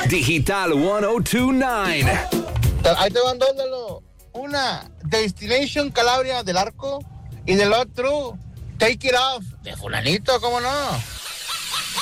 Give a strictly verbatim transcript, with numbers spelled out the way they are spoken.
Digital ciento veintinueve. Ahí te van dos, Lalo. Una, Destination Calabria del Arco. Y del otro, Take It Off, de fulanito, ¿cómo no?